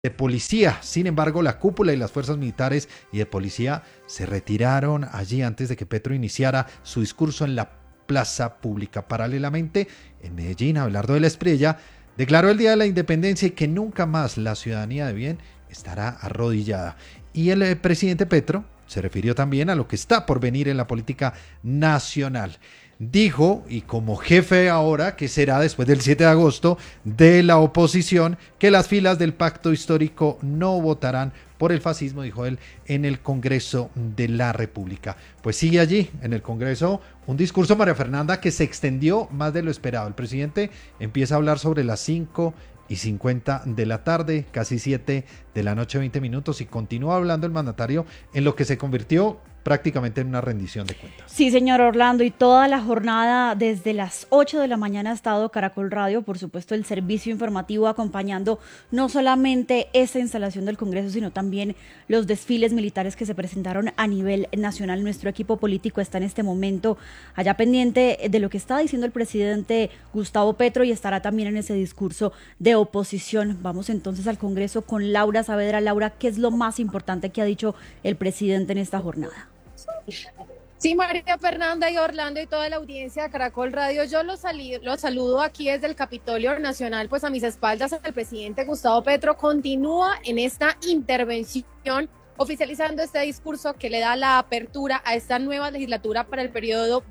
de policía. Sin embargo, la cúpula y las fuerzas militares y de policía se retiraron allí antes de que Petro iniciara su discurso en la plaza pública. Paralelamente, en Medellín, Abelardo de la Espriella declaró el Día de la Independencia y que nunca más la ciudadanía de bien estará arrodillada. Y el presidente Petro se refirió también a lo que está por venir en la política nacional. Dijo, y como jefe ahora, que será después del 7 de agosto, de la oposición, que las filas del pacto histórico no votarán por el fascismo, dijo él, en el Congreso de la República. Pues sigue allí, en el Congreso, un discurso, María Fernanda, que se extendió más de lo esperado. El presidente empieza a hablar sobre las 5:50 de la tarde, casi 7 de la noche, 20 minutos, y continúa hablando el mandatario en lo que se convirtió prácticamente en una rendición de cuentas. Sí, señor Orlando, y toda la jornada desde las 8 de la mañana ha estado Caracol Radio, por supuesto el servicio informativo acompañando no solamente esta instalación del Congreso, sino también los desfiles militares que se presentaron a nivel nacional. Nuestro equipo político está en este momento allá pendiente de lo que está diciendo el presidente Gustavo Petro y estará también en ese discurso de oposición. Vamos entonces al Congreso con Laura Saavedra. Laura, ¿qué es lo más importante que ha dicho el presidente en esta jornada? Sí, María Fernanda y Orlando y toda la audiencia de Caracol Radio, yo los saludo aquí desde el Capitolio Nacional, pues a mis espaldas el presidente Gustavo Petro continúa en esta intervención oficializando este discurso que le da la apertura a esta nueva legislatura para el periodo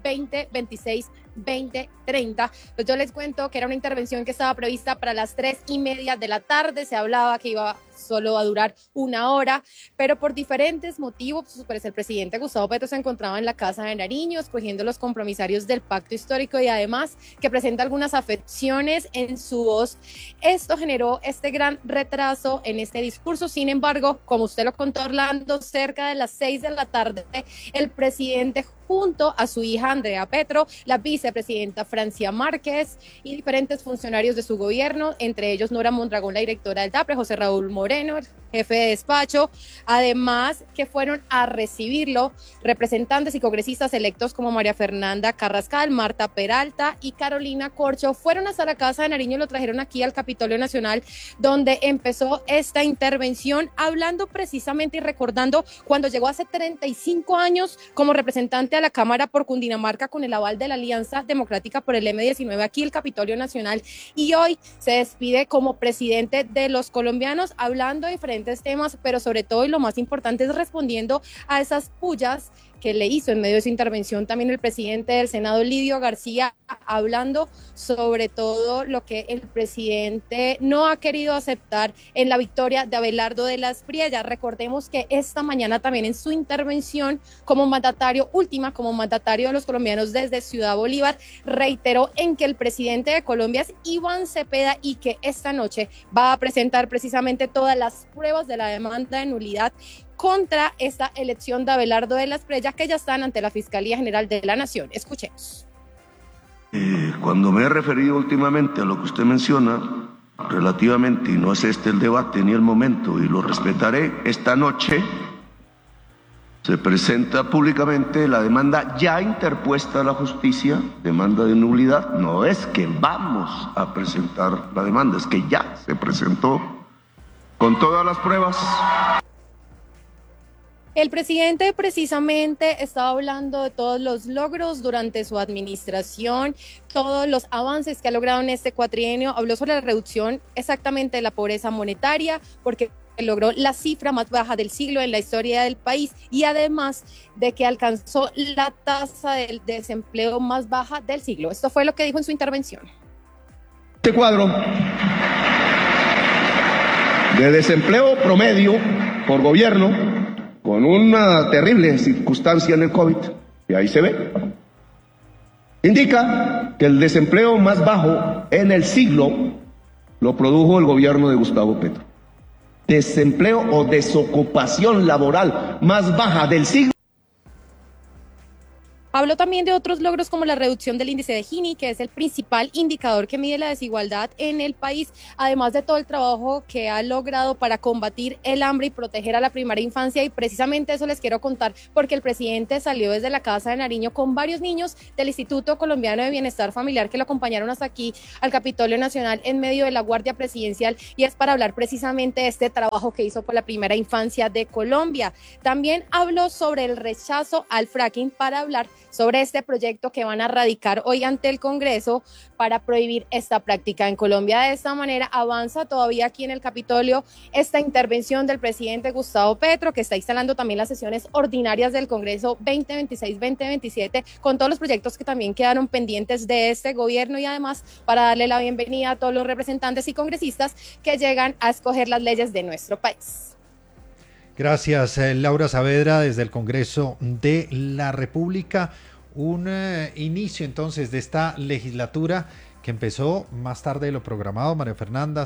2026-2030. Pues yo les cuento que era una intervención que estaba prevista para las 3:30 de la tarde, se hablaba que iba solo a durar 1 hora, pero por diferentes motivos, pues el presidente Gustavo Petro se encontraba en la Casa de Nariño, escogiendo los compromisarios del pacto histórico y además que presenta algunas afecciones en su voz. Esto generó este gran retraso en este discurso. Sin embargo, como usted lo contó, Orlando, cerca de las 6 de la tarde, el presidente junto a su hija Andrea Petro, la vicepresidenta Francia Márquez y diferentes funcionarios de su gobierno, entre ellos Nora Mondragón, la directora del DAPRE, José Raúl Moreno, jefe de despacho, además que fueron a recibirlo representantes y congresistas electos como María Fernanda Carrascal, Marta Peralta y Carolina Corcho, fueron hasta la Casa de Nariño y lo trajeron aquí al Capitolio Nacional, donde empezó esta intervención, hablando precisamente y recordando cuando llegó hace 35 años como representante a la Cámara por Cundinamarca con el aval de la Alianza Democrática por el M19 aquí el Capitolio Nacional, y hoy se despide como presidente de los colombianos, hablando de diferentes temas, pero sobre todo y lo más importante es respondiendo a esas pullas que le hizo en medio de su intervención también el presidente del Senado, Lidio García, hablando sobre todo lo que el presidente no ha querido aceptar en la victoria de Abelardo de la Espriella. Recordemos que esta mañana también en su intervención como mandatario, última como mandatario de los colombianos desde Ciudad Bolívar, reiteró en que el presidente de Colombia es Iván Cepeda y que esta noche va a presentar precisamente todas las pruebas de la demanda de nulidad contra esta elección de Abelardo de la Espriella que ya están ante la Fiscalía General de la Nación. Escuchemos. Cuando me he referido últimamente a lo que usted menciona, relativamente, y no es este el debate ni el momento, y lo respetaré, esta noche se presenta públicamente la demanda ya interpuesta a la justicia, demanda de nulidad. No es que vamos a presentar la demanda, es que ya se presentó con todas las pruebas. El presidente precisamente estaba hablando de todos los logros durante su administración, todos los avances que ha logrado en este cuatrienio. Habló sobre la reducción exactamente de la pobreza monetaria, porque logró la cifra más baja del siglo en la historia del país y además de que alcanzó la tasa del desempleo más baja del siglo. Esto fue lo que dijo en su intervención. Este cuadro de desempleo promedio por gobierno, con una terrible circunstancia en el COVID, y ahí se ve, indica que el desempleo más bajo en el siglo lo produjo el gobierno de Gustavo Petro. Desempleo o desocupación laboral más baja del siglo. Habló también de otros logros como la reducción del índice de Gini, que es el principal indicador que mide la desigualdad en el país, además de todo el trabajo que ha logrado para combatir el hambre y proteger a la primera infancia. Y precisamente eso les quiero contar, porque el presidente salió desde la Casa de Nariño con varios niños del Instituto Colombiano de Bienestar Familiar que lo acompañaron hasta aquí al Capitolio Nacional en medio de la Guardia Presidencial, y es para hablar precisamente de este trabajo que hizo por la primera infancia de Colombia. También habló sobre el rechazo al fracking para hablar sobre este proyecto que van a radicar hoy ante el Congreso para prohibir esta práctica en Colombia. De esta manera avanza todavía aquí en el Capitolio esta intervención del presidente Gustavo Petro, que está instalando también las sesiones ordinarias del Congreso 2026-2027, con todos los proyectos que también quedaron pendientes de este gobierno, y además para darle la bienvenida a todos los representantes y congresistas que llegan a escoger las leyes de nuestro país. Gracias, Laura Saavedra, desde el Congreso de la República. Un inicio entonces de esta legislatura que empezó más tarde de lo programado, María Fernanda,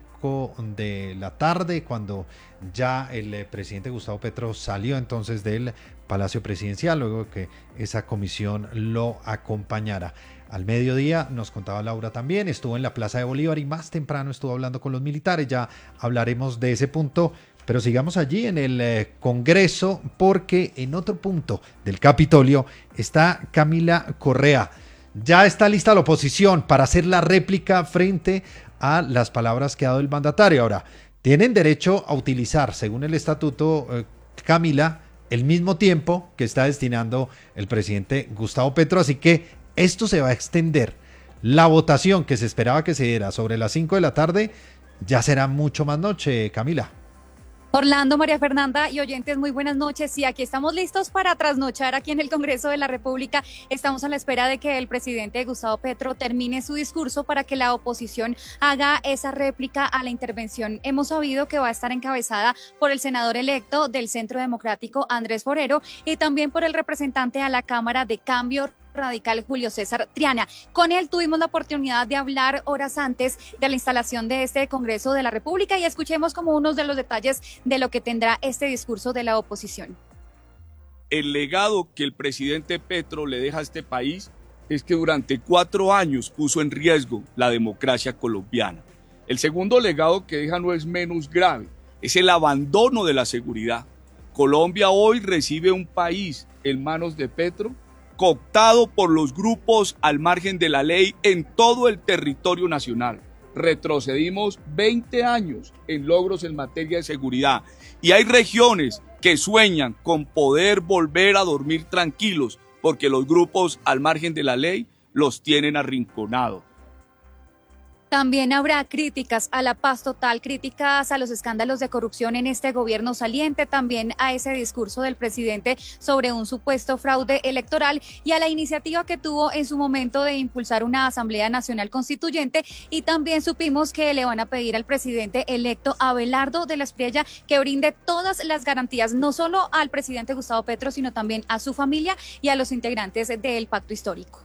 5 de la tarde, cuando ya el presidente Gustavo Petro salió entonces del Palacio Presidencial, luego que esa comisión lo acompañara. Al mediodía, nos contaba Laura también, estuvo en la Plaza de Bolívar y más temprano estuvo hablando con los militares. Ya hablaremos de ese punto, pero sigamos allí en el Congreso, porque en otro punto del Capitolio está Camila Correa. Ya está lista la oposición para hacer la réplica frente a las palabras que ha dado el mandatario. Ahora, tienen derecho a utilizar, según el estatuto, Camila, el mismo tiempo que está destinando el presidente Gustavo Petro, así que esto se va a extender. La votación que se esperaba que se diera sobre las 5 de la tarde ya será mucho más noche, Camila. Orlando, María Fernanda y oyentes, muy buenas noches. Sí, aquí estamos listos para trasnochar aquí en el Congreso de la República. Estamos a la espera de que el presidente Gustavo Petro termine su discurso para que la oposición haga esa réplica a la intervención. Hemos sabido que va a estar encabezada por el senador electo del Centro Democrático, Andrés Forero, y también por el representante a la Cámara de Cambio Radical, Julio César Triana. Con él tuvimos la oportunidad de hablar horas antes de la instalación de este Congreso de la República, y escuchemos como unos de los detalles de lo que tendrá este discurso de la oposición. El legado que el presidente Petro le deja a este país es que durante 4 años puso en riesgo la democracia colombiana. El segundo legado que deja no es menos grave, es el abandono de la seguridad. Colombia hoy recibe un país en manos de Petro cooptado por los grupos al margen de la ley en todo el territorio nacional. Retrocedimos 20 años en logros en materia de seguridad, y hay regiones que sueñan con poder volver a dormir tranquilos porque los grupos al margen de la ley los tienen arrinconados. También habrá críticas a la paz total, críticas a los escándalos de corrupción en este gobierno saliente, también a ese discurso del presidente sobre un supuesto fraude electoral y a la iniciativa que tuvo en su momento de impulsar una Asamblea Nacional Constituyente. Y también supimos que le van a pedir al presidente electo Abelardo de la Espriella que brinde todas las garantías, no solo al presidente Gustavo Petro, sino también a su familia y a los integrantes del pacto histórico.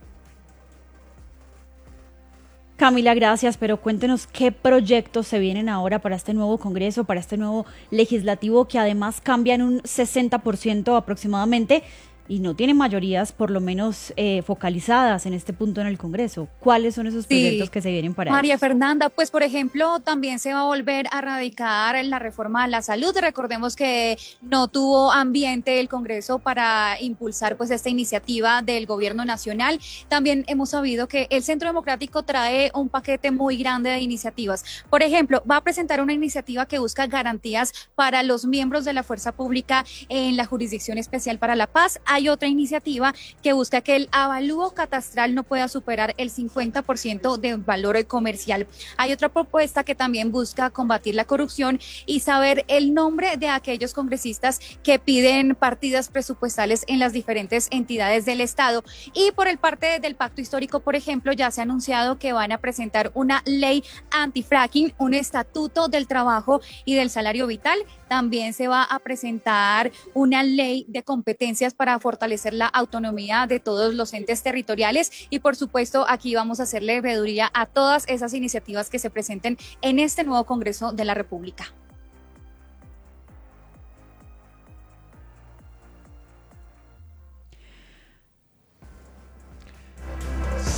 Camila, gracias, pero cuéntenos qué proyectos se vienen ahora para este nuevo Congreso, para este nuevo legislativo, que además cambian un 60% aproximadamente y no tiene mayorías por lo menos focalizadas en este punto en el Congreso. ¿Cuáles son esos proyectos que se vienen para María ellos? Fernanda, pues por ejemplo, también se va a volver a radicar la reforma a la salud. Recordemos que no tuvo ambiente el Congreso para impulsar pues esta iniciativa del gobierno nacional. También hemos sabido que el Centro Democrático trae un paquete muy grande de iniciativas. Por ejemplo, va a presentar una iniciativa que busca garantías para los miembros de la fuerza pública en la Jurisdicción Especial para la Paz. Hay otra iniciativa que busca que el avalúo catastral no pueda superar el 50% del valor comercial. Hay otra propuesta que también busca combatir la corrupción y saber el nombre de aquellos congresistas que piden partidas presupuestales en las diferentes entidades del Estado. Y por el parte del pacto histórico, por ejemplo, ya se ha anunciado que van a presentar una ley antifracking, un estatuto del trabajo y del salario vital. También se va a presentar una ley de competencias para fortalecer la autonomía de todos los entes territoriales, y por supuesto aquí vamos a hacerle veeduría a todas esas iniciativas que se presenten en este nuevo Congreso de la República.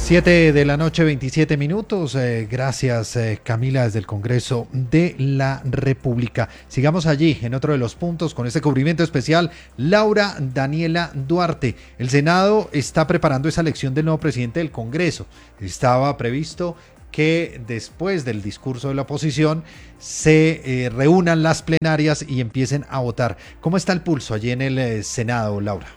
7 de la noche, 27 minutos. Gracias, Camila, desde el Congreso de la República. Sigamos allí, en otro de los puntos, con este cubrimiento especial. Laura Daniela Duarte. El Senado está preparando esa elección del nuevo presidente del Congreso. Estaba previsto que después del discurso de la oposición se reúnan las plenarias y empiecen a votar. ¿Cómo está el pulso allí en el Senado, Laura?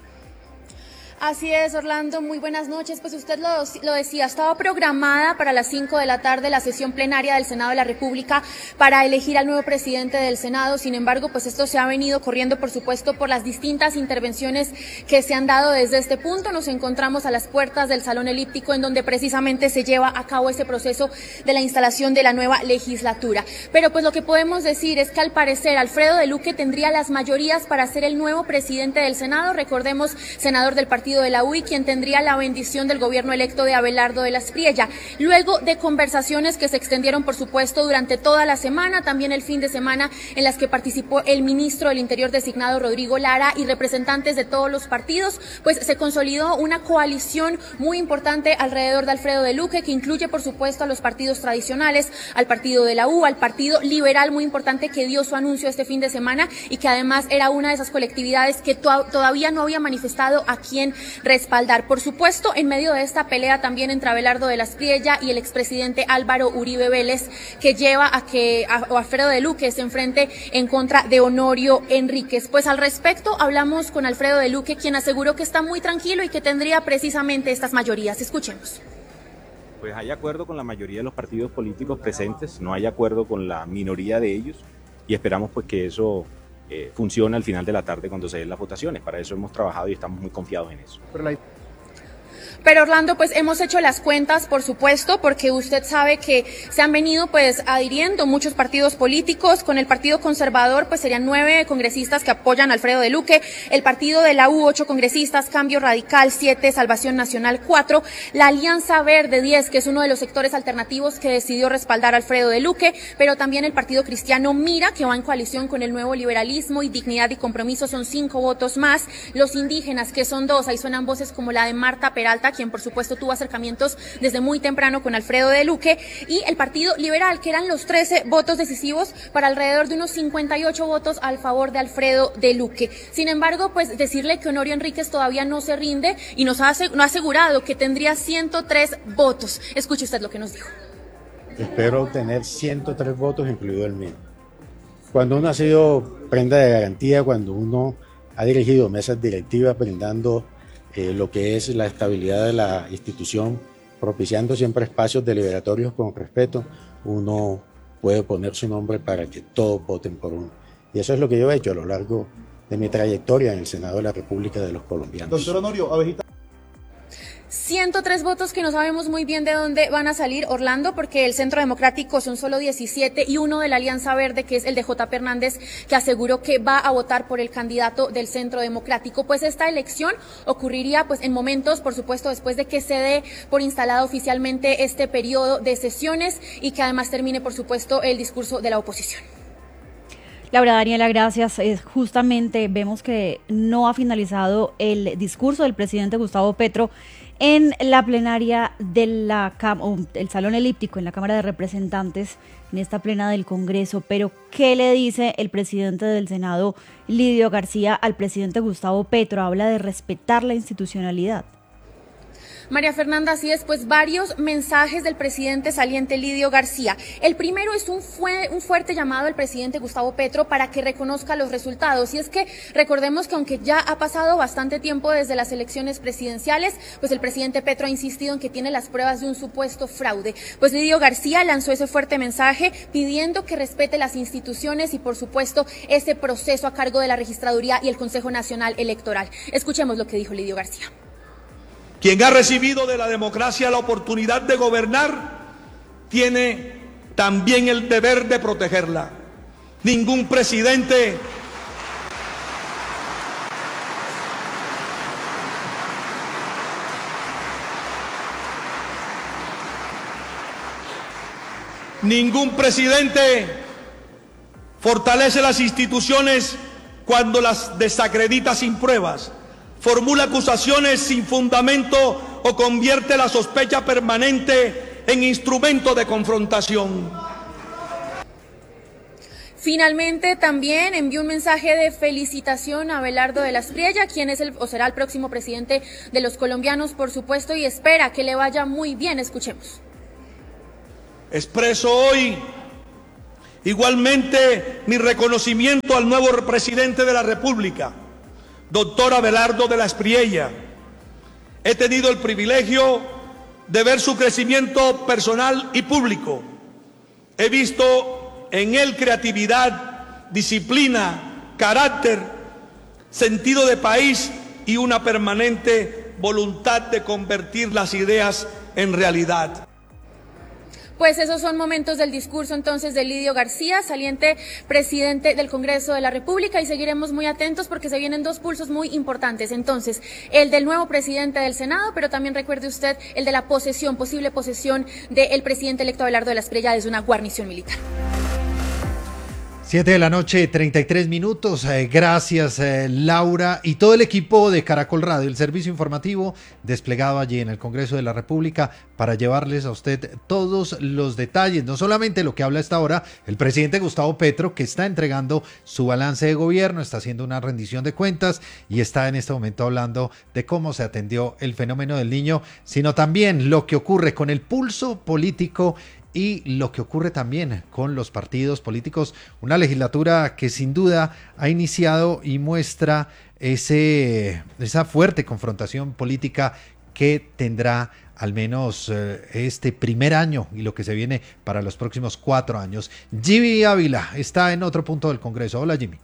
Así es, Orlando, muy buenas noches. Pues usted lo decía, estaba programada para las 5 de la tarde la sesión plenaria del Senado de la República para elegir al nuevo presidente del Senado. Sin embargo, pues esto se ha venido corriendo, por supuesto, por las distintas intervenciones que se han dado desde este punto. Nos encontramos a las puertas del Salón Elíptico, en donde precisamente se lleva a cabo ese proceso de la instalación de la nueva legislatura. Pero pues lo que podemos decir es que al parecer Alfredo de Luque tendría las mayorías para ser el nuevo presidente del Senado. Recordemos, senador del partido de la UI, quien tendría la bendición del gobierno electo de Abelardo de la Espriella. Luego de conversaciones que se extendieron, por supuesto, durante toda la semana, también el fin de semana, en las que participó el ministro del Interior designado Rodrigo Lara y representantes de todos los partidos, pues se consolidó una coalición muy importante alrededor de Alfredo de Luque, que incluye, por supuesto, a los partidos tradicionales, al partido de la U, al partido liberal, muy importante, que dio su anuncio este fin de semana y que además era una de esas colectividades que todavía no había manifestado a quién respaldar. Por supuesto, en medio de esta pelea también entre Abelardo de la Espriella y el expresidente Álvaro Uribe Vélez, que lleva a que Alfredo de Luque se enfrente en contra de Honorio Enríquez. Pues al respecto hablamos con Alfredo de Luque, quien aseguró que está muy tranquilo y que tendría precisamente estas mayorías. Escuchemos. Pues hay acuerdo con la mayoría de los partidos políticos presentes, no hay acuerdo con la minoría de ellos y esperamos pues que eso funciona al final de la tarde cuando se den las votaciones. Para eso hemos trabajado y estamos muy confiados en eso. Pero Orlando, pues hemos hecho las cuentas, por supuesto, porque usted sabe que se han venido pues adhiriendo muchos partidos políticos. Con el Partido Conservador pues serían 9 congresistas que apoyan a Alfredo de Luque, el partido de la U 8 congresistas, Cambio Radical 7, Salvación Nacional 4, la Alianza Verde 10, que es uno de los sectores alternativos que decidió respaldar a Alfredo de Luque, pero también el Partido Cristiano Mira, que va en coalición con el Nuevo Liberalismo, y Dignidad y Compromiso son 5 votos más. Los indígenas, que son 2, ahí suenan voces como la de Marta Peralta, quien por supuesto tuvo acercamientos desde muy temprano con Alfredo de Luque, y el Partido Liberal, que eran los 13 votos decisivos para alrededor de unos 58 votos al favor de Alfredo de Luque. Sin embargo, pues decirle que Honorio Enríquez todavía no se rinde y nos ha asegurado que tendría 103 votos. Escuche usted lo que nos dijo. Espero obtener 103 votos, incluido el mío. Cuando uno ha sido prenda de garantía, cuando uno ha dirigido mesas directivas brindando lo que es la estabilidad de la institución, propiciando siempre espacios deliberatorios con respeto, uno puede poner su nombre para que todos voten por uno. Y eso es lo que yo he hecho a lo largo de mi trayectoria en el Senado de la República de los Colombianos. Doctor Honorio, Abejita. 103 votos que no sabemos muy bien de dónde van a salir, Orlando, porque el Centro Democrático son solo 17 y uno de la Alianza Verde, que es el de J.P. Hernández, que aseguró que va a votar por el candidato del Centro Democrático. Pues esta elección ocurriría pues en momentos, por supuesto, después de que se dé por instalado oficialmente este periodo de sesiones y que además termine, por supuesto, el discurso de la oposición. Laura Daniela, gracias. Justamente vemos que no ha finalizado el discurso del presidente Gustavo Petro en la plenaria del Salón Elíptico, en la Cámara de Representantes, en esta plena del Congreso. Pero, ¿qué le dice el presidente del Senado, Lidio García, al presidente Gustavo Petro? Habla de respetar la institucionalidad. María Fernanda, así es, pues varios mensajes del presidente saliente Lidio García. El primero es un fuerte llamado al presidente Gustavo Petro para que reconozca los resultados. Y es que recordemos que aunque ya ha pasado bastante tiempo desde las elecciones presidenciales, pues el presidente Petro ha insistido en que tiene las pruebas de un supuesto fraude. Pues Lidio García lanzó ese fuerte mensaje pidiendo que respete las instituciones y, por supuesto, ese proceso a cargo de la Registraduría y el Consejo Nacional Electoral. Escuchemos lo que dijo Lidio García. Quien ha recibido de la democracia la oportunidad de gobernar, tiene también el deber de protegerla. Ningún presidente fortalece las instituciones cuando las desacredita sin pruebas, formula acusaciones sin fundamento o convierte la sospecha permanente en instrumento de confrontación. Finalmente, también envió un mensaje de felicitación a Abelardo de la Espriella, quien es será el próximo presidente de los colombianos, por supuesto, y espera que le vaya muy bien. Escuchemos. Expreso hoy igualmente mi reconocimiento al nuevo presidente de la República, doctor Abelardo de la Espriella. He tenido el privilegio de ver su crecimiento personal y público. He visto en él creatividad, disciplina, carácter, sentido de país y una permanente voluntad de convertir las ideas en realidad. Pues esos son momentos del discurso entonces de Lidio García, saliente presidente del Congreso de la República, y seguiremos muy atentos porque se vienen dos pulsos muy importantes. Entonces, el del nuevo presidente del Senado, pero también recuerde usted el de la posible posesión del presidente electo Abelardo de la Espriella desde una guarnición militar. 7 de la noche, 33 minutos. Gracias, Laura, y todo el equipo de Caracol Radio, el servicio informativo desplegado allí en el Congreso de la República para llevarles a usted todos los detalles, no solamente lo que habla a esta hora el presidente Gustavo Petro, que está entregando su balance de gobierno, está haciendo una rendición de cuentas y está en este momento hablando de cómo se atendió el fenómeno del Niño, sino también lo que ocurre con el pulso político y lo que ocurre también con los partidos políticos, una legislatura que sin duda ha iniciado y muestra esa fuerte confrontación política que tendrá al menos este primer año y lo que se viene para los próximos 4 años. Jimmy Ávila está en otro punto del Congreso. Hola, Jimmy.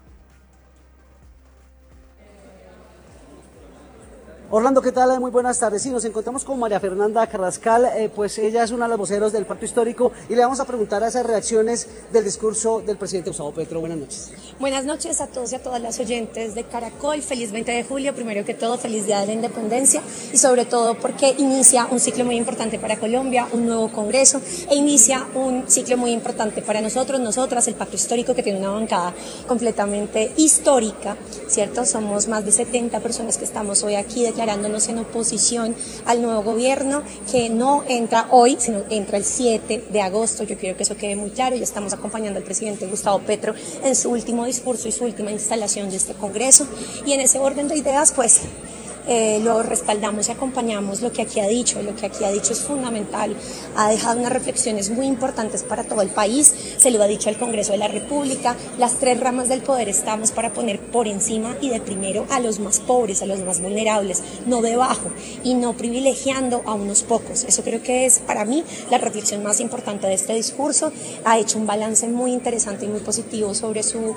Orlando, ¿qué tal? Muy buenas tardes. Sí, nos encontramos con María Fernanda Carrascal, pues ella es una de las voceros del Pacto Histórico y le vamos a preguntar a esas reacciones del discurso del presidente Gustavo Petro. Buenas noches. Buenas noches a todos y a todas las oyentes de Caracol. Feliz 20 de julio, primero que todo, feliz Día de la Independencia y sobre todo porque inicia un ciclo muy importante para Colombia, un nuevo Congreso e inicia un ciclo muy importante para nosotros, nosotras, el Pacto Histórico, que tiene una bancada completamente histórica, ¿cierto? Somos más de 70 personas que estamos hoy aquí declarándonos en oposición al nuevo gobierno, que no entra hoy, sino entra el 7 de agosto. Yo quiero que eso quede muy claro. Ya estamos acompañando al presidente Gustavo Petro en su último discurso y su última instalación de este Congreso. Y en ese orden de ideas, pues, lo respaldamos y acompañamos lo que aquí ha dicho. Lo que aquí ha dicho es fundamental, ha dejado unas reflexiones muy importantes para todo el país, se lo ha dicho al Congreso de la República. Las tres ramas del poder estamos para poner por encima y de primero a los más pobres, a los más vulnerables, no debajo, y no privilegiando a unos pocos. Eso creo que es para mí la reflexión más importante de este discurso. Ha hecho un balance muy interesante y muy positivo sobre su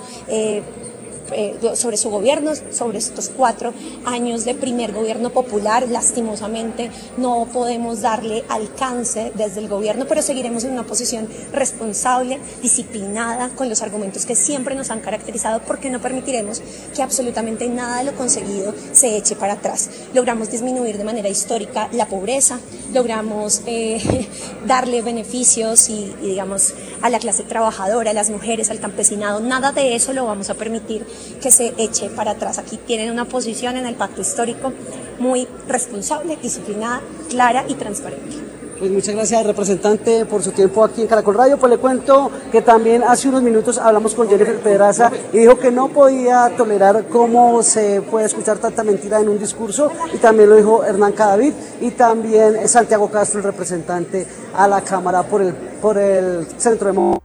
gobierno, sobre estos 4 años de primer gobierno popular. Lastimosamente no podemos darle alcance desde el gobierno, pero seguiremos en una posición responsable, disciplinada, con los argumentos que siempre nos han caracterizado, porque no permitiremos que absolutamente nada de lo conseguido se eche para atrás. Logramos disminuir de manera histórica la pobreza, logramos darle beneficios y digamos a la clase trabajadora, a las mujeres, al campesinado. Nada de eso lo vamos a permitir que se eche para atrás. Aquí tienen una posición en el Pacto Histórico muy responsable, disciplinada, clara y transparente. Pues muchas gracias, representante, por su tiempo aquí en Caracol Radio. Pues le cuento que también hace unos minutos hablamos con Jennifer Pedraza y dijo que no podía tolerar cómo se puede escuchar tanta mentira en un discurso, y también lo dijo Hernán Cadavid y también Santiago Castro, el representante a la Cámara por el Centro de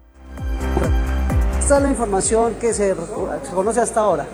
Esta es la información que se conoce hasta ahora.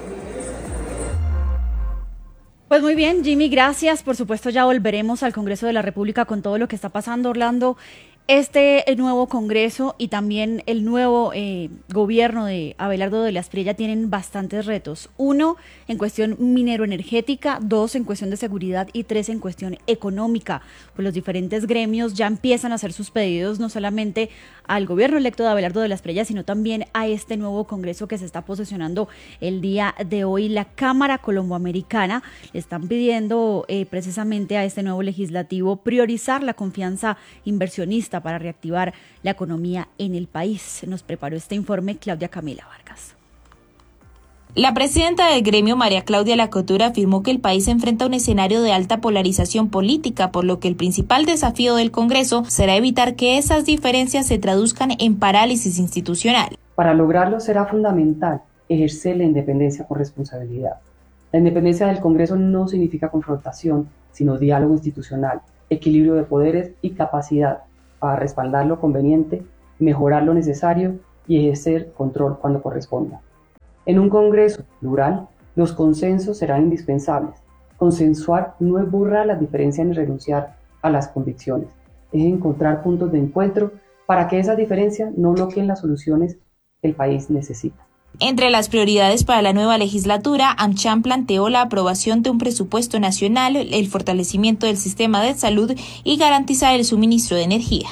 Pues muy bien, Jimmy, gracias. Por supuesto, ya volveremos al Congreso de la República con todo lo que está pasando, Orlando. Este nuevo Congreso y también el nuevo gobierno de Abelardo de la Espriella tienen bastantes retos. 1, en cuestión minero-energética, 2, en cuestión de seguridad y 3, en cuestión económica. Pues los diferentes gremios ya empiezan a hacer sus pedidos, no solamente al gobierno electo de Abelardo de la Espriella, sino también a este nuevo Congreso que se está posesionando el día de hoy. La Cámara Colomboamericana le están pidiendo precisamente a este nuevo legislativo priorizar la confianza inversionista para reactivar la economía en el país. Nos preparó este informe Claudia Camila Vargas. La presidenta del gremio, María Claudia Lacotura, afirmó que el país enfrenta un escenario de alta polarización política, por lo que el principal desafío del Congreso será evitar que esas diferencias se traduzcan en parálisis institucional. Para lograrlo será fundamental ejercer la independencia con responsabilidad. La independencia del Congreso no significa confrontación, sino diálogo institucional, equilibrio de poderes y capacidad para respaldar lo conveniente, mejorar lo necesario y ejercer control cuando corresponda. En un Congreso plural, los consensos serán indispensables. Consensuar no es borrar las diferencias ni renunciar a las convicciones, es encontrar puntos de encuentro para que esas diferencias no bloqueen las soluciones que el país necesita. Entre las prioridades para la nueva legislatura, AmCham planteó la aprobación de un presupuesto nacional, el fortalecimiento del sistema de salud y garantizar el suministro de energía.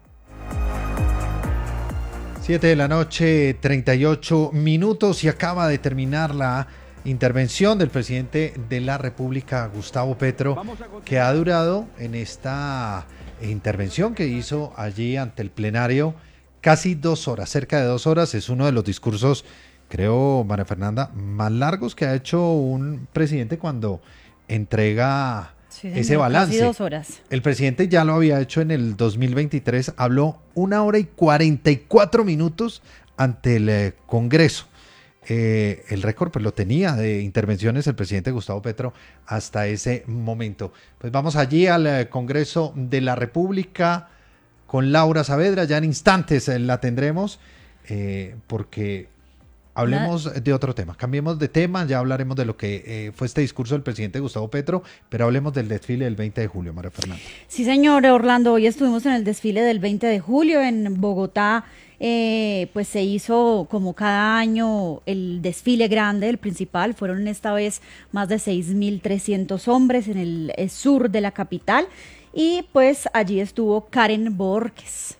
7 de la noche, 38 minutos, y acaba de terminar la intervención del presidente de la República, Gustavo Petro, que ha durado en esta intervención que hizo allí ante el plenario casi 2 horas, cerca de 2 horas. Es uno de los discursos, creo, María Fernanda, más largos que ha hecho un presidente cuando entrega ese balance. Casi 2 horas. El presidente ya lo había hecho en el 2023, habló 1 hora y 44 minutos ante el Congreso. El récord pues lo tenía de intervenciones el presidente Gustavo Petro hasta ese momento. Pues vamos allí al Congreso de la República con Laura Saavedra, ya en instantes la tendremos, porque hablemos de otro tema, cambiemos de tema, ya hablaremos de lo que fue este discurso del presidente Gustavo Petro, pero hablemos del desfile del 20 de julio, María Fernanda. Sí, señor Orlando, hoy estuvimos en el desfile del 20 de julio en Bogotá. Pues se hizo como cada año el desfile grande, el principal. Fueron esta vez más de 6.300 hombres en el sur de la capital, y pues allí estuvo Karen Borges.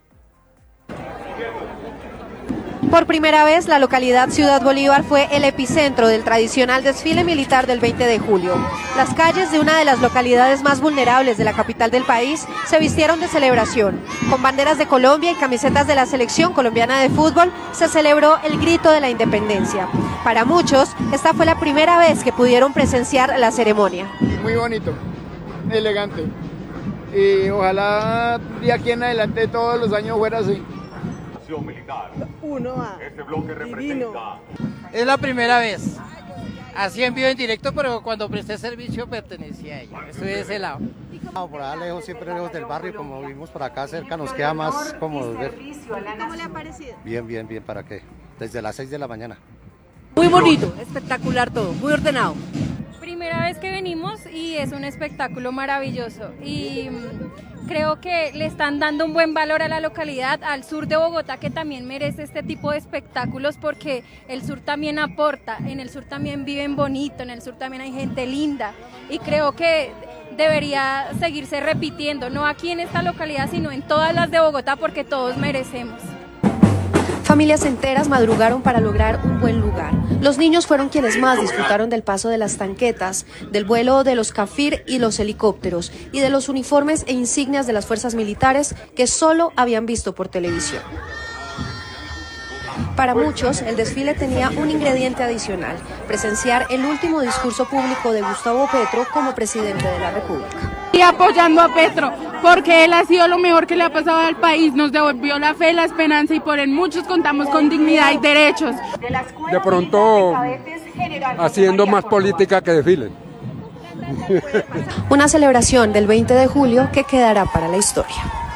Por primera vez, la localidad Ciudad Bolívar fue el epicentro del tradicional desfile militar del 20 de julio. Las calles de una de las localidades más vulnerables de la capital del país se vistieron de celebración. Con banderas de Colombia y camisetas de la selección colombiana de fútbol, se celebró el grito de la independencia. Para muchos, esta fue la primera vez que pudieron presenciar la ceremonia. Muy bonito, elegante. Y ojalá de aquí en adelante todos los años fuera así. Militar. Este bloque representa. Es la primera vez, así en vivo en directo, pero cuando presté servicio pertenecía a ella. Estoy de ese lado. No, por allá lejos, siempre lejos del barrio, como vivimos por acá cerca, nos queda más cómodo ver. ¿Cómo le ha parecido? Bien, ¿para qué? Desde las 6 de la mañana. Muy bonito, espectacular todo, muy ordenado. Primera vez que venimos y es un espectáculo maravilloso, y creo que le están dando un buen valor a la localidad, al sur de Bogotá, que también merece este tipo de espectáculos, porque el sur también aporta, en el sur también viven bonito, en el sur también hay gente linda, y creo que debería seguirse repitiendo, no aquí en esta localidad, sino en todas las de Bogotá, porque todos merecemos. Familias enteras madrugaron para lograr un buen lugar. Los niños fueron quienes más disfrutaron del paso de las tanquetas, del vuelo de los Cafir y los helicópteros, y de los uniformes e insignias de las fuerzas militares que solo habían visto por televisión. Para muchos, el desfile tenía un ingrediente adicional: presenciar el último discurso público de Gustavo Petro como presidente de la República. Y apoyando a Petro, porque él ha sido lo mejor que le ha pasado al país, nos devolvió la fe, la esperanza, y por él muchos contamos con dignidad y derechos. De pronto, haciendo más política que desfile. Una celebración del 20 de julio que quedará para la historia.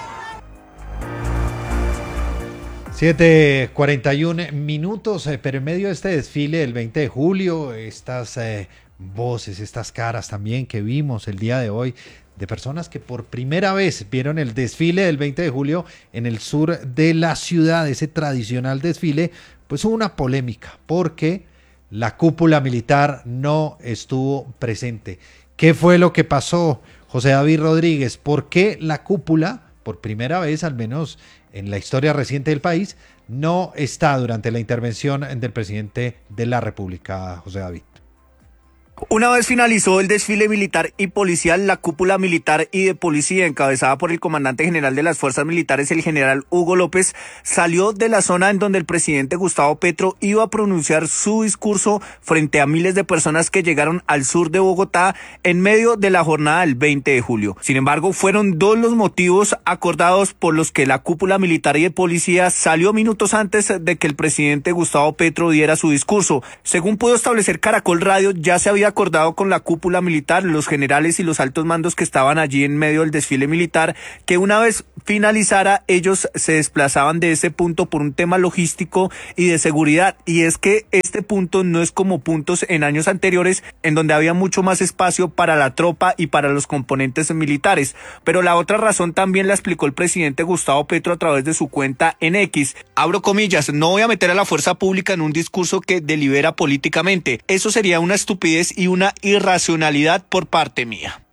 7:41 minutos, pero en medio de este desfile del 20 de julio, estas voces, estas caras también que vimos el día de hoy, de personas que por primera vez vieron el desfile del 20 de julio en el sur de la ciudad, ese tradicional desfile, pues hubo una polémica, porque la cúpula militar no estuvo presente. ¿Qué fue lo que pasó, José David Rodríguez? ¿Por qué la cúpula, por primera vez al menos en la historia reciente del país, no está durante la intervención del presidente de la República, José David? Una vez finalizó el desfile militar y policial, la cúpula militar y de policía encabezada por el comandante general de las fuerzas militares, el general Hugo López, salió de la zona en donde el presidente Gustavo Petro iba a pronunciar su discurso frente a miles de personas que llegaron al sur de Bogotá en medio de la jornada del 20 de julio. Sin embargo, fueron dos los motivos acordados por los que la cúpula militar y de policía salió minutos antes de que el presidente Gustavo Petro diera su discurso. Según pudo establecer Caracol Radio, ya se había acordado con la cúpula militar, los generales y los altos mandos que estaban allí en medio del desfile militar, que una vez finalizara ellos se desplazaban de ese punto por un tema logístico y de seguridad, y es que este punto no es como puntos en años anteriores en donde había mucho más espacio para la tropa y para los componentes militares. Pero la otra razón también la explicó el presidente Gustavo Petro a través de su cuenta en X. Abro comillas: no voy a meter a la fuerza pública en un discurso que delibera políticamente. Eso sería una estupidez y una irracionalidad por parte mía.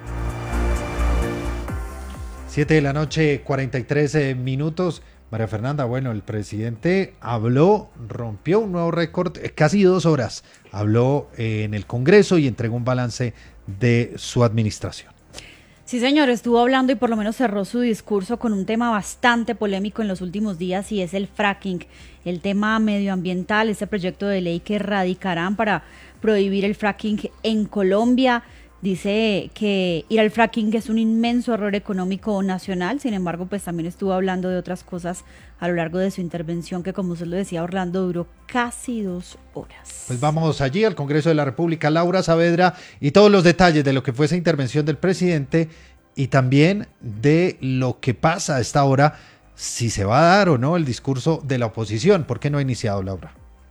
7 de la noche, 43 minutos. María Fernanda, bueno, el presidente habló, rompió un nuevo récord, casi 2 horas. Habló en el Congreso y entregó un balance de su administración. Sí, señor, estuvo hablando y por lo menos cerró su discurso con un tema bastante polémico en los últimos días, y es el fracking, el tema medioambiental, ese proyecto de ley que radicarán para prohibir el fracking en Colombia. Dice que ir al fracking es un inmenso error económico nacional. Sin embargo, pues también estuvo hablando de otras cosas a lo largo de su intervención, que, como usted lo decía, Orlando, duró casi 2 horas. Pues vamos allí al Congreso de la República, Laura Saavedra, y todos los detalles de lo que fue esa intervención del presidente y también de lo que pasa a esta hora, si se va a dar o no el discurso de la oposición. ¿Por qué no ha iniciado, Laura?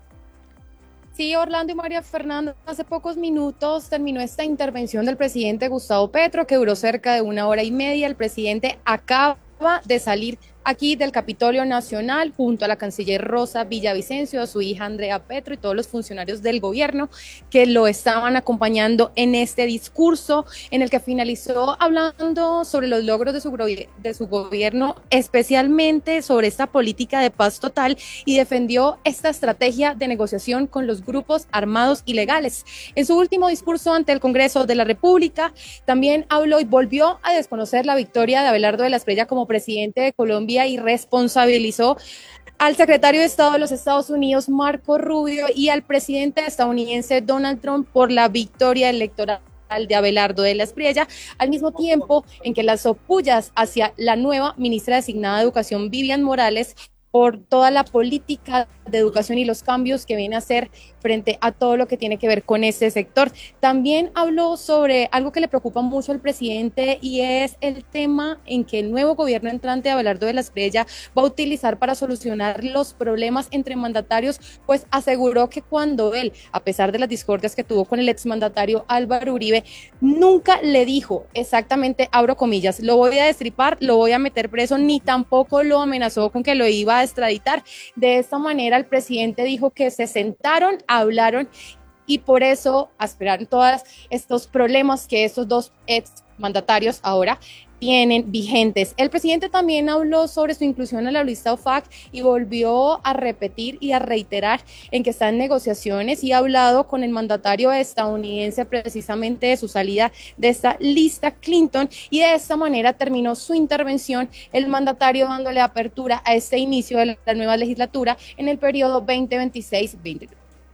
Sí, Orlando y María Fernanda, hace pocos minutos terminó esta intervención del presidente Gustavo Petro, que duró cerca de 1 hora y media. El presidente acaba de salir aquí del Capitolio Nacional junto a la canciller Rosa Villavicencio, a su hija Andrea Petro y todos los funcionarios del gobierno que lo estaban acompañando en este discurso, en el que finalizó hablando sobre los logros de su gobierno, especialmente sobre esta política de paz total, y defendió esta estrategia de negociación con los grupos armados ilegales. En su último discurso ante el Congreso de la República también habló y volvió a desconocer la victoria de Abelardo de la Espriella como presidente de Colombia y responsabilizó al secretario de Estado de los Estados Unidos, Marco Rubio, y al presidente estadounidense Donald Trump por la victoria electoral de Abelardo de la Espriella, al mismo tiempo en que lanzó pullas hacia la nueva ministra designada de Educación, Vivian Morales, por toda la política de educación y los cambios que viene a hacer frente a todo lo que tiene que ver con este sector. También habló sobre algo que le preocupa mucho al presidente, y es el tema en que el nuevo gobierno entrante de Abelardo de la Espriella va a utilizar para solucionar los problemas entre mandatarios, pues aseguró que cuando él, a pesar de las discordias que tuvo con el exmandatario Álvaro Uribe, nunca le dijo exactamente, abro comillas, lo voy a destripar, lo voy a meter preso, ni tampoco lo amenazó con que lo iba a extraditar. De esta manera, el presidente dijo que se sentaron, hablaron, y por eso aspiraron todos estos problemas que estos dos ex mandatarios ahora tienen vigentes. El presidente también habló sobre su inclusión en la lista OFAC y volvió a repetir y a reiterar en que está en negociaciones, y ha hablado con el mandatario estadounidense precisamente de su salida de esta lista Clinton, y de esta manera terminó su intervención el mandatario dándole apertura a este inicio de la nueva legislatura en el periodo 2026-2030.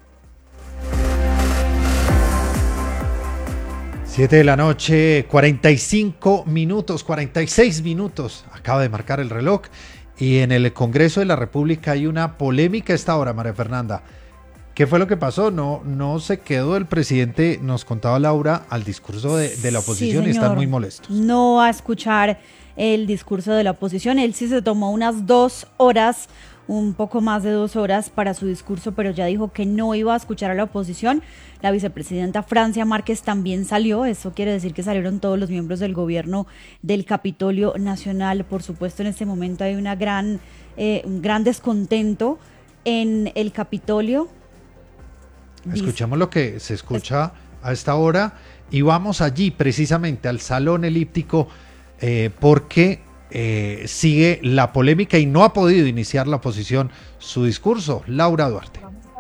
7 de la noche, 45 minutos, 46 minutos, acaba de marcar el reloj, y en el Congreso de la República hay una polémica a esta hora, María Fernanda. ¿Qué fue lo que pasó? No se quedó el presidente, nos contaba Laura, al discurso de la oposición, sí, y están muy molestos. No a escuchar el discurso de la oposición. Él sí se tomó unas 2 horas, un poco más de 2 horas para su discurso, pero ya dijo que no iba a escuchar a la oposición. La vicepresidenta Francia Márquez también salió. Eso quiere decir que salieron todos los miembros del gobierno del Capitolio Nacional. Por supuesto, en este momento hay un gran descontento en el Capitolio. Escuchamos lo que se escucha a esta hora y vamos allí precisamente al Salón Elíptico porque sigue la polémica y no ha podido iniciar la oposición su discurso. Laura Duarte.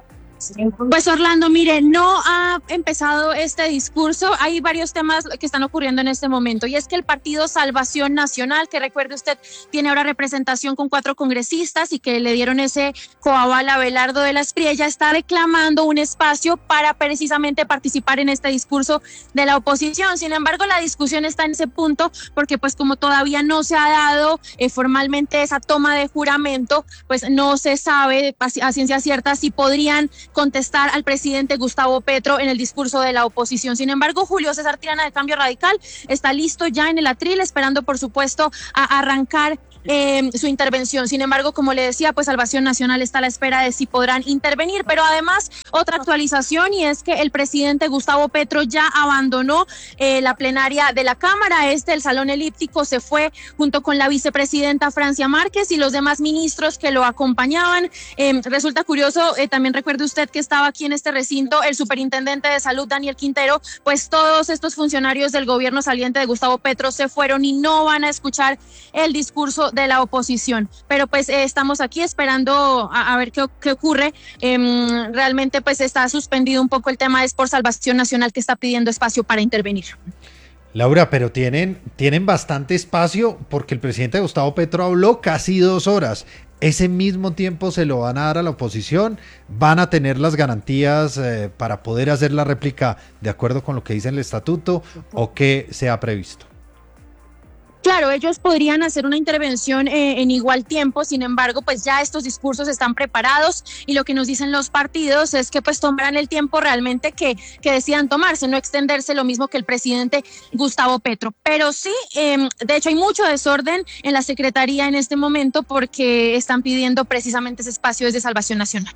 Pues Orlando, mire, no ha empezado este discurso. Hay varios temas que están ocurriendo en este momento y es que el Partido Salvación Nacional, que recuerde usted, tiene ahora representación con 4 congresistas y que le dieron ese coaval a Abelardo de la Espriella, está reclamando un espacio para precisamente participar en este discurso de la oposición. Sin embargo, la discusión está en ese punto porque pues como todavía no se ha dado formalmente esa toma de juramento, pues no se sabe a ciencia cierta si podrían contestar al presidente Gustavo Petro en el discurso de la oposición. Sin embargo, Julio César Triana de Cambio Radical está listo ya en el atril, esperando por supuesto a arrancar su intervención. Sin embargo, como le decía, pues Salvación Nacional está a la espera de si podrán intervenir, pero además otra actualización, y es que el presidente Gustavo Petro ya abandonó la plenaria de la Cámara. El Salón Elíptico se fue junto con la vicepresidenta Francia Márquez y los demás ministros que lo acompañaban. Resulta curioso, también recuerde usted que estaba aquí en este recinto el superintendente de salud Daniel Quintero, pues todos estos funcionarios del gobierno saliente de Gustavo Petro se fueron y no van a escuchar el discurso de la oposición, pero pues estamos aquí esperando a ver qué ocurre. Realmente pues está suspendido un poco el tema, es por Salvación Nacional que está pidiendo espacio para intervenir. Laura, pero tienen bastante espacio porque el presidente Gustavo Petro habló casi 2 horas. ¿Ese mismo tiempo se lo van a dar a la oposición? ¿Van a tener las garantías para poder hacer la réplica de acuerdo con lo que dice el estatuto o qué se ha previsto? Claro, ellos podrían hacer una intervención en igual tiempo, sin embargo, pues ya estos discursos están preparados y lo que nos dicen los partidos es que pues tomarán el tiempo realmente que decidan tomarse, no extenderse lo mismo que el presidente Gustavo Petro. Pero sí, de hecho hay mucho desorden en la Secretaría en este momento porque están pidiendo precisamente ese espacio desde Salvación Nacional.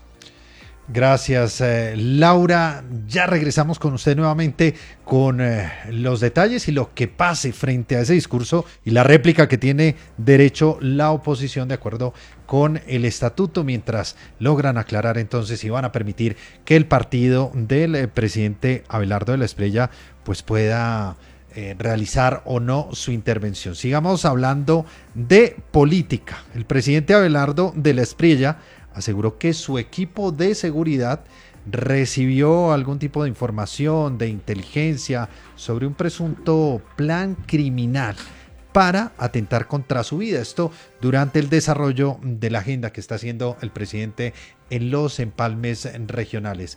Gracias, Laura. Ya regresamos con usted nuevamente con los detalles y lo que pase frente a ese discurso y la réplica que tiene derecho la oposición de acuerdo con el estatuto, mientras logran aclarar entonces si van a permitir que el partido del presidente Abelardo de la Espriella pues pueda realizar o no su intervención. Sigamos hablando de política. El presidente Abelardo de la Espriella aseguró que su equipo de seguridad recibió algún tipo de información de inteligencia sobre un presunto plan criminal para atentar contra su vida. Esto durante el desarrollo de la agenda que está haciendo el presidente en los empalmes regionales.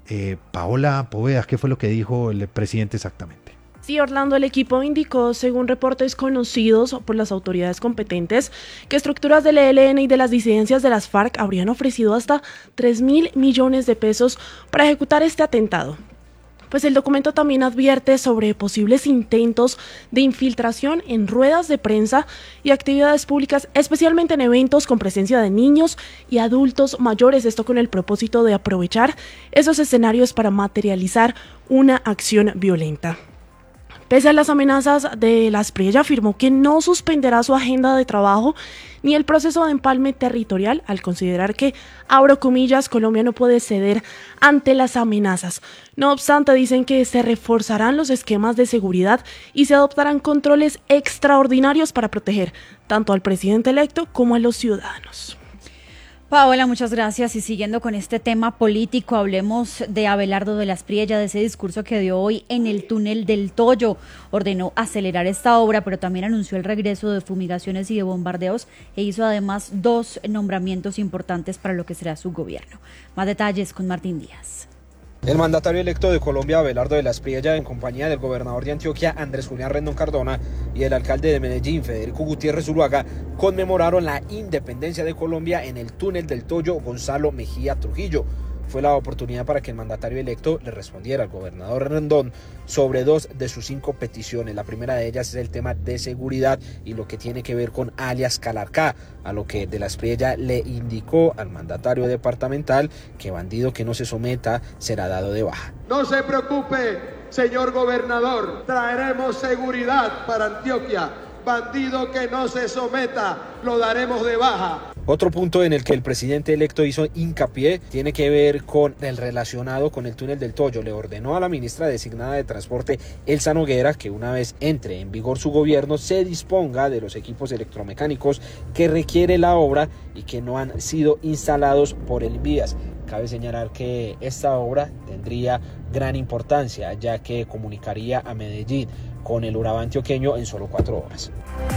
Paola Poveda, ¿qué fue lo que dijo el presidente exactamente? Sí, Orlando, el equipo indicó, según reportes conocidos por las autoridades competentes, que estructuras del ELN y de las disidencias de las FARC habrían ofrecido hasta 3.000 millones de pesos para ejecutar este atentado. Pues el documento también advierte sobre posibles intentos de infiltración en ruedas de prensa y actividades públicas, especialmente en eventos con presencia de niños y adultos mayores, esto con el propósito de aprovechar esos escenarios para materializar una acción violenta. Pese a las amenazas de la Espriella, afirmó que no suspenderá su agenda de trabajo ni el proceso de empalme territorial, al considerar que, abro comillas, Colombia no puede ceder ante las amenazas. No obstante, dicen que se reforzarán los esquemas de seguridad y se adoptarán controles extraordinarios para proteger tanto al presidente electo como a los ciudadanos. Paola, muchas gracias. Y siguiendo con este tema político, hablemos de Abelardo de la Espriella, de ese discurso que dio hoy en el túnel del Toyo. Ordenó acelerar esta obra, pero también anunció el regreso de fumigaciones y de bombardeos e hizo además 2 nombramientos importantes para lo que será su gobierno. Más detalles con Martín Díaz. El mandatario electo de Colombia, Abelardo de la Espriella, en compañía del gobernador de Antioquia, Andrés Julián Rendón Cardona, y el alcalde de Medellín, Federico Gutiérrez Zuluaga, conmemoraron la independencia de Colombia en el túnel del Toyo Gonzalo Mejía Trujillo. Fue la oportunidad para que el mandatario electo le respondiera al gobernador Rendón sobre 2 de sus 5 peticiones. La primera de ellas es el tema de seguridad y lo que tiene que ver con alias Calarcá, a lo que de la Espriella le indicó al mandatario departamental que bandido que no se someta será dado de baja. No se preocupe, señor gobernador, traeremos seguridad para Antioquia. Bandido que no se someta, lo daremos de baja. Otro punto en el que el presidente electo hizo hincapié tiene que ver con el relacionado con el túnel del Toyo. Le ordenó a la ministra designada de Transporte, Elsa Noguera, que una vez entre en vigor su gobierno se disponga de los equipos electromecánicos que requiere la obra y que no han sido instalados por el Invías. Cabe señalar que esta obra tendría gran importancia, ya que comunicaría a Medellín con el Urabá antioqueño en solo 4 horas.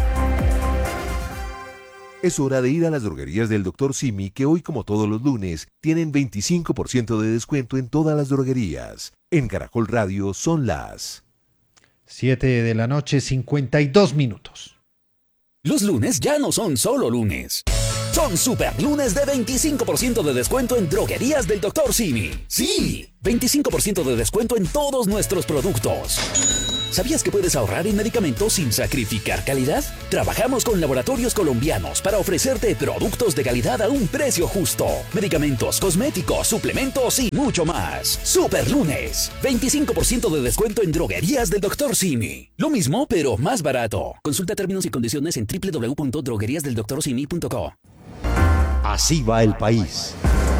Es hora de ir a las droguerías del Dr. Simi, que hoy, como todos los lunes, tienen 25% de descuento en todas las droguerías. En Caracol Radio son las 7 de la noche, 52 minutos. Los lunes ya no son solo lunes. Son super lunes de 25% de descuento en droguerías del Dr. Simi. ¡Sí! 25% de descuento en todos nuestros productos. ¿Sabías que puedes ahorrar en medicamentos sin sacrificar calidad? Trabajamos con laboratorios colombianos para ofrecerte productos de calidad a un precio justo. Medicamentos, cosméticos, suplementos y mucho más. Super lunes. 25% de descuento en droguerías del Dr. Simi. Lo mismo, pero más barato. Consulta términos y condiciones en www.drogueriasdeldoctorsimi.co. Así va el país.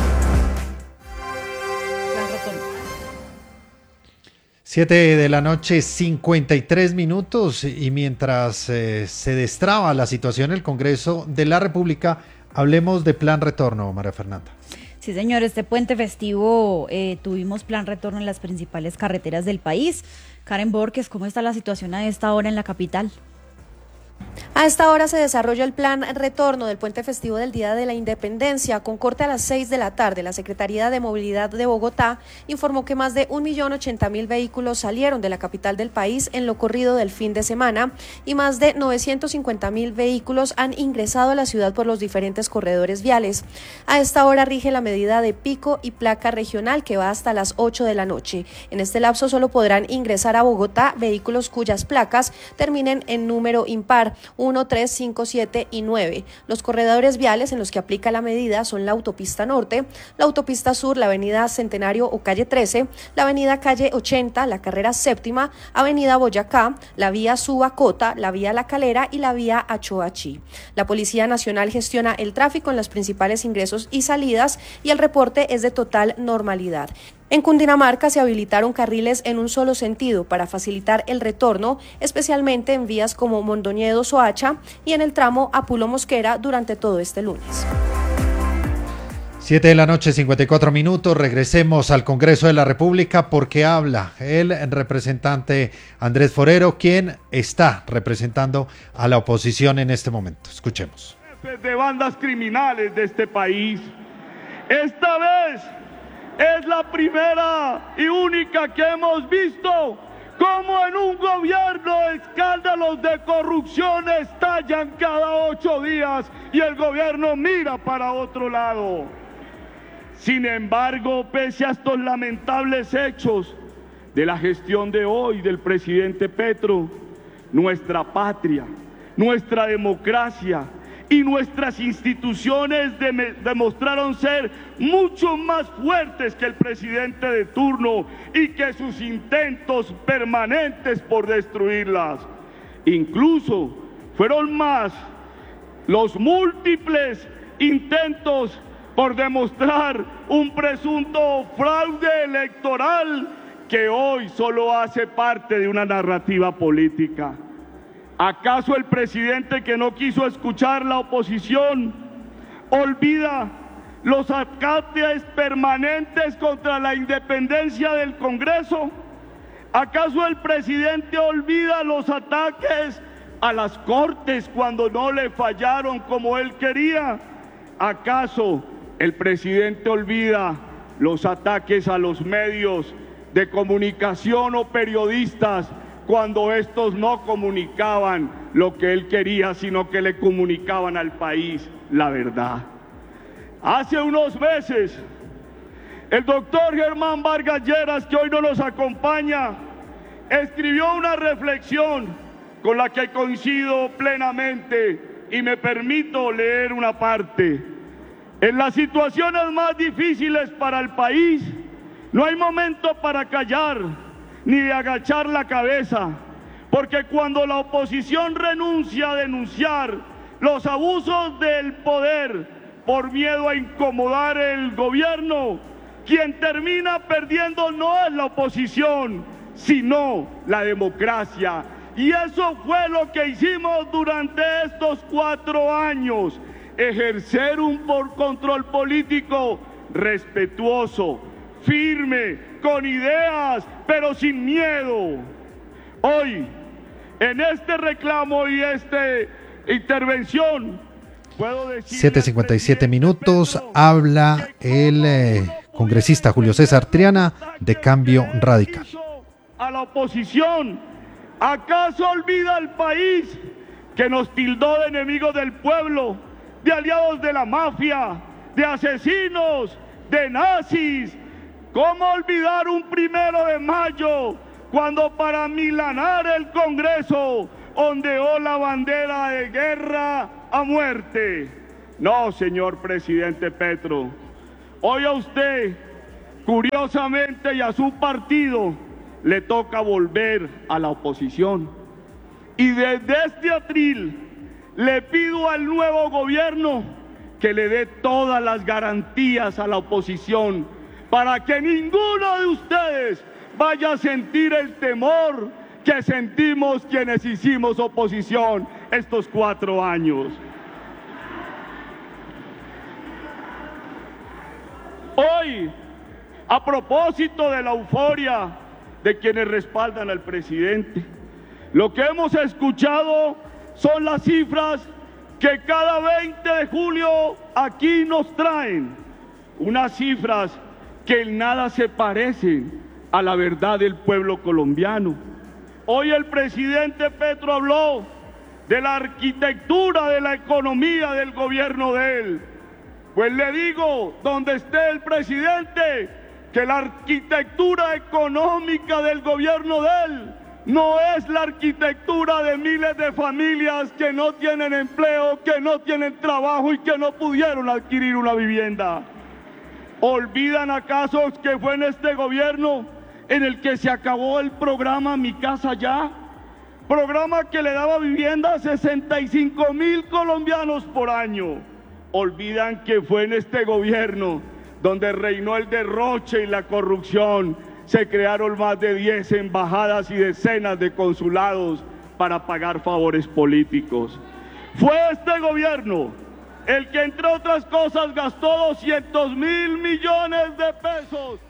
7 de la noche, 53 minutos, y mientras se destraba la situación en el Congreso de la República, hablemos de plan retorno, María Fernanda. Sí, señor, este puente festivo tuvimos plan retorno en las principales carreteras del país. Karen Borges, ¿cómo está la situación a esta hora en la capital? A esta hora se desarrolla el plan retorno del puente festivo del Día de la Independencia. Con corte a las 6 de la tarde, la Secretaría de Movilidad de Bogotá informó que más de 1.080.000 vehículos salieron de la capital del país en lo corrido del fin de semana y más de 950.000 vehículos han ingresado a la ciudad por los diferentes corredores viales. A esta hora rige la medida de pico y placa regional que va hasta las 8 de la noche. En este lapso solo podrán ingresar a Bogotá vehículos cuyas placas terminen en número impar, 1, 3, 5, 7 y 9. Los corredores viales en los que aplica la medida son la autopista norte, la autopista sur, la avenida Centenario o calle 13, la avenida calle 80, la carrera séptima, avenida Boyacá, la vía Subacota, la vía La Calera y la vía Achoachí. La Policía Nacional gestiona el tráfico en los principales ingresos y salidas y el reporte es de total normalidad. En Cundinamarca se habilitaron carriles en un solo sentido para facilitar el retorno, especialmente en vías como Mondoñedo-Soacha y en el tramo Apulo Mosquera durante todo este lunes. 7 de la noche, 54 minutos. Regresemos al Congreso de la República porque habla el representante Andrés Forero, quien está representando a la oposición en este momento. Escuchemos. De bandas criminales de este país. Esta vez es la primera y única que hemos visto cómo en un gobierno escándalos de corrupción estallan cada 8 días y el gobierno mira para otro lado. Sin embargo, pese a estos lamentables hechos de la gestión de hoy del presidente Petro, nuestra patria, nuestra democracia y nuestras instituciones demostraron ser mucho más fuertes que el presidente de turno y que sus intentos permanentes por destruirlas. Incluso fueron más los múltiples intentos por demostrar un presunto fraude electoral que hoy solo hace parte de una narrativa política. ¿Acaso el presidente, que no quiso escuchar la oposición, olvida los ataques permanentes contra la independencia del Congreso? ¿Acaso el presidente olvida los ataques a las Cortes cuando no le fallaron como él quería? ¿Acaso el presidente olvida los ataques a los medios de comunicación o periodistas cuando estos no comunicaban lo que él quería, sino que le comunicaban al país la verdad? Hace unos meses, el doctor Germán Vargas Lleras, que hoy no nos acompaña, escribió una reflexión con la que coincido plenamente y me permito leer una parte. En las situaciones más difíciles para el país, no hay momento para callar ni de agachar la cabeza, porque cuando la oposición renuncia a denunciar los abusos del poder por miedo a incomodar el gobierno, quien termina perdiendo no es la oposición, sino la democracia. Y eso fue lo que hicimos durante estos 4 años, ejercer un control político respetuoso, firme, con ideas, pero sin miedo. Hoy, en este reclamo y esta intervención, puedo decir... 7:57 minutos, habla el congresista Julio César Triana de Cambio Radical. A la oposición, ¿acaso olvida el país que nos tildó de enemigos del pueblo, de aliados de la mafia, de asesinos, de nazis? ¿Cómo olvidar un 1 de mayo cuando para milanar el Congreso ondeó la bandera de guerra a muerte? No, señor presidente Petro. Hoy a usted, curiosamente, y a su partido, le toca volver a la oposición. Y desde este atril le pido al nuevo gobierno que le dé todas las garantías a la oposición para que ninguno de ustedes vaya a sentir el temor que sentimos quienes hicimos oposición estos 4 años. Hoy, a propósito de la euforia de quienes respaldan al presidente, lo que hemos escuchado son las cifras que cada 20 de julio aquí nos traen, unas cifras que en nada se parecen a la verdad del pueblo colombiano. Hoy el presidente Petro habló de la arquitectura de la economía del gobierno de él. Pues le digo, donde esté el presidente, que la arquitectura económica del gobierno de él no es la arquitectura de miles de familias que no tienen empleo, que no tienen trabajo y que no pudieron adquirir una vivienda. ¿Olvidan acaso que fue en este gobierno en el que se acabó el programa Mi Casa Ya? Programa que le daba vivienda a 65,000 colombianos por año. ¿Olvidan que fue en este gobierno donde reinó el derroche y la corrupción? Se crearon más de 10 embajadas y decenas de consulados para pagar favores políticos. Fue este gobierno el que, entre otras cosas, gastó 200,000 millones de pesos.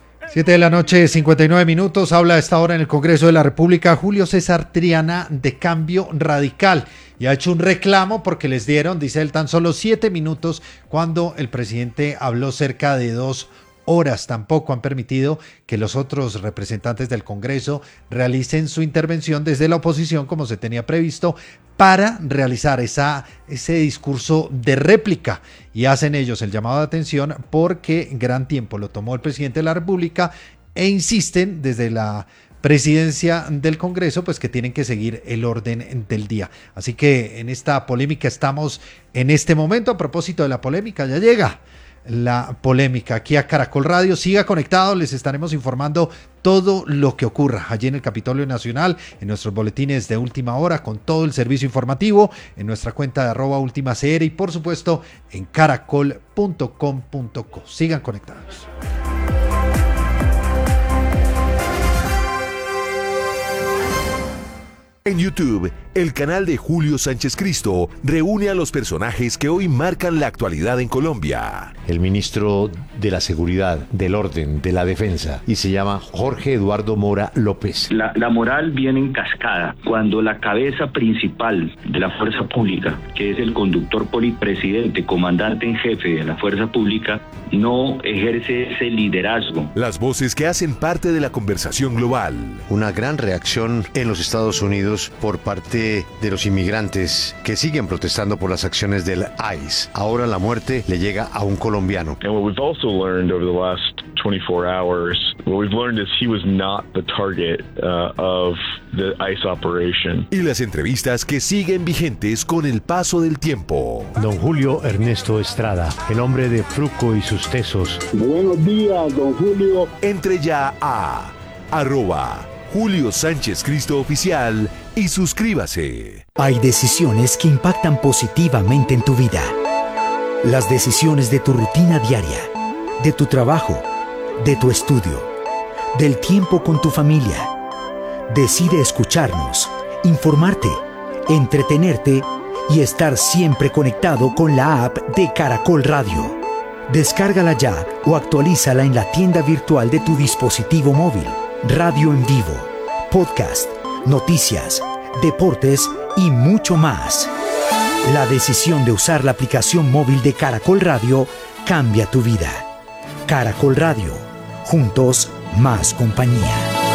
7:59 p.m, habla a esta hora en el Congreso de la República Julio César Triana de Cambio Radical y ha hecho un reclamo porque les dieron, dice él, tan solo 7 minutos cuando el presidente habló cerca de 2 horas. Tampoco han permitido que los otros representantes del Congreso realicen su intervención desde la oposición como se tenía previsto para realizar ese discurso de réplica, y hacen ellos el llamado de atención porque gran tiempo lo tomó el presidente de la República e insisten desde la presidencia del Congreso pues que tienen que seguir el orden del día. Así que en esta polémica estamos en este momento. A propósito de la polémica, ya llega la polémica aquí a Caracol Radio. Siga conectado, les estaremos informando todo lo que ocurra allí en el Capitolio Nacional, en nuestros boletines de última hora, con todo el servicio informativo, en nuestra cuenta de @ultimacr y por supuesto en caracol.com.co. Sigan conectados. En YouTube, el canal de Julio Sánchez Cristo reúne a los personajes que hoy marcan la actualidad en Colombia. El ministro de la Seguridad, del Orden, de la Defensa, y se llama Jorge Eduardo Mora López. La moral viene en cascada cuando la cabeza principal de la fuerza pública, que es el conductor presidente, comandante en jefe de la fuerza pública, no ejerce ese liderazgo. Las voces que hacen parte de la conversación global. Una gran reacción en los Estados Unidos por parte de los inmigrantes que siguen protestando por las acciones del ICE. Ahora la muerte le llega a un colombiano. And what we've also learned over the last 24 hours, what we've learned is he was not the target of the ICE operation. Y las entrevistas que siguen vigentes con el paso del tiempo. Don Julio Ernesto Estrada, el hombre de Fruco y sus tesos. Buenos días, don Julio. Entre ya a @Julio Sánchez Cristo Oficial y suscríbase. Hay decisiones que impactan positivamente en tu vida. Las decisiones de tu rutina diaria, de tu trabajo, de tu estudio, del tiempo con tu familia. Decide escucharnos, informarte, entretenerte y estar siempre conectado con la app de Caracol Radio. Descárgala ya o actualízala en la tienda virtual de tu dispositivo móvil. Radio en vivo, podcast, noticias, deportes y mucho más. La decisión de usar la aplicación móvil de Caracol Radio cambia tu vida. Caracol Radio. Juntos, más compañía.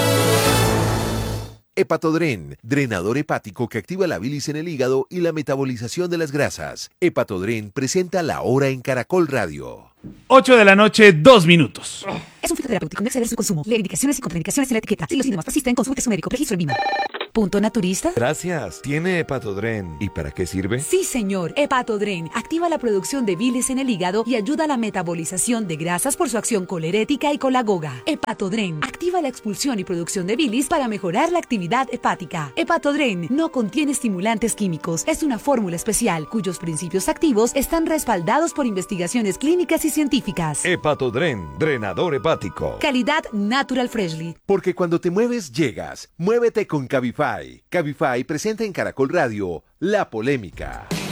Hepatodren, drenador hepático que activa la bilis en el hígado y la metabolización de las grasas. Hepatodren presenta La Hora en Caracol Radio. 8 de la noche, 2 minutos. Es un fitoterapéutico, no exceder su consumo. Lee indicaciones y contraindicaciones en la etiqueta. Si los síntomas persisten, consulte a su médico. Registro en VIMA. ¿Punto naturista? Gracias. ¿Tiene Hepatodren? ¿Y para qué sirve? Sí, señor. Hepatodren activa la producción de bilis en el hígado y ayuda a la metabolización de grasas por su acción colerética y colagoga. Hepatodren activa la expulsión y producción de bilis para mejorar la actividad hepática. Hepatodren no contiene estimulantes químicos. Es una fórmula especial cuyos principios activos están respaldados por investigaciones clínicas y científicas. Hepatodren, drenador hepático. Calidad Natural Freshly. Porque cuando te mueves, llegas. Muévete con Cabify. Cabify presenta en Caracol Radio La Polémica.